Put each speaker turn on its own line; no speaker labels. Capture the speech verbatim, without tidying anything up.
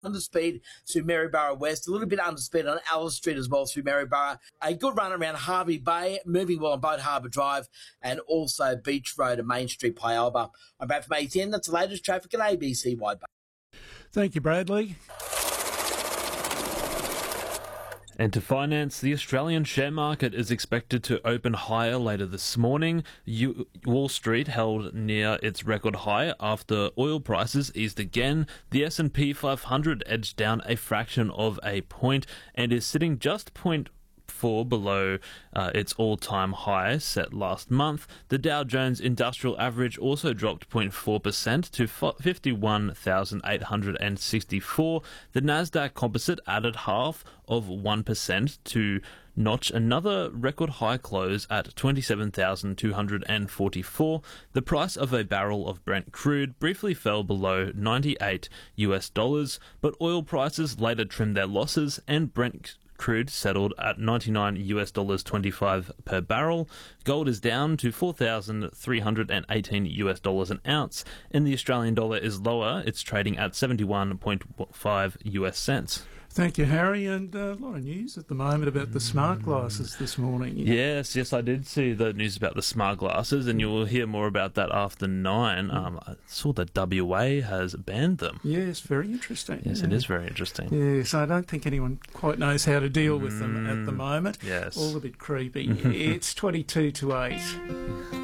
under speed through Maryborough West, a little bit under speed on Alice Street as well through Maryborough. A good run around Harvey Bay, moving well on Boat Harbour Drive, and also Beach Road and Main Street, Pyalba. I'm back from A T N. That's the latest traffic at A B C Wide Bay.
Thank you, Bradley.
And to finance, the Australian share market is expected to open higher later this morning. U- Wall Street held near its record high after oil prices eased again. The S and P five hundred edged down a fraction of a point and is sitting just zero point four below uh, its all-time high set last month. The Dow Jones Industrial Average also dropped zero point four percent to fifty-one thousand eight hundred sixty-four. The Nasdaq Composite added half of one percent to notch another record high close at twenty-seven thousand two hundred forty-four. The price of a barrel of Brent crude briefly fell below ninety-eight U S dollars, but oil prices later trimmed their losses and Brent crude settled at ninety-nine U S dollars twenty-five per barrel. Gold is down to four thousand three hundred eighteen U S dollars an ounce, and the Australian dollar is lower. It's trading at seventy-one point five U S cents.
Thank you, Harry. And uh, a lot of news at the moment about the smart glasses this morning.
Yes, yes, I did see the news about the smart glasses, and you will hear more about that after nine. Um, I saw that W A has banned them.
Yes, very interesting.
Yes,
yeah.
it is very interesting.
Yes, I don't think anyone quite knows how to deal with them at the moment.
Yes.
All a bit creepy. It's twenty-two to eight.